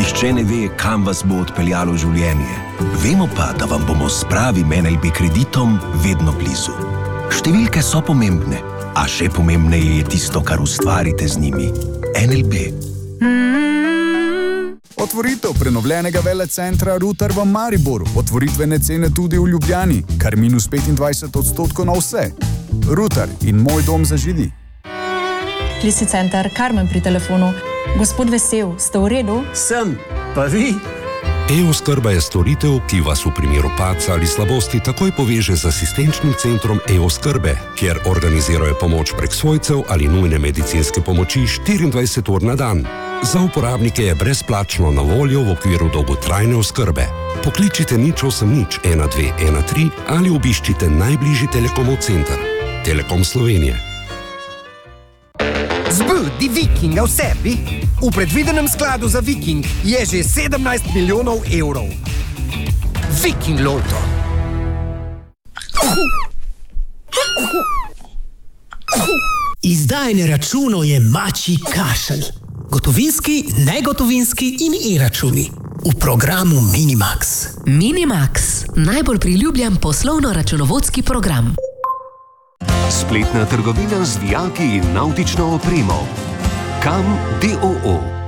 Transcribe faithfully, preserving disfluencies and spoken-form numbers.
Nihče ne ve, kam vas bo odpeljalo življenje. Vemo pa, da vam bomo s pravim N L B kreditom vedno blizu. Številke so pomembne, a še pomembneje je tisto, kar ustvarite z njimi. N L B. Otvoritev prenovljenega velecentra Rutar v Mariboru. Otvoritvene cene tudi v Ljubljani, kar minus petindvajset odstotkov na vse. Rutar in Moj dom za Židi. Klisi center, Karmen pri telefonu. Gospod Vesel, ste v redu? Sem, pa vi? E-oskrba je storitev, ki vas v primeru padca ali slabosti takoj poveže z asistenčnim centrom E-oskrbe, kjer organizirajo pomoč prek svojcev ali nujne medicinske pomoči štiriindvajset ur na dan. Za uporabnike je brezplačno na voljo v okviru dolgotrajne oskrbe. Pokličite nič osem nič ena dve ena tri ali obiščite najbližji Telekomov center. Telekom Slovenije. Zbudi Vikinga v sebi. V predvidenem skladu za Viking je že sedemnajst milijonov evrov. Viking Loto. Izdajanje računov je mačji kašelj. Gotovinski, negotovinski in e-računi. V programu Minimax. Minimax, najbolj priljubljen poslovno-računovodski program. Spletna trgovina z vijaki in navtično opremo. Kam D O O.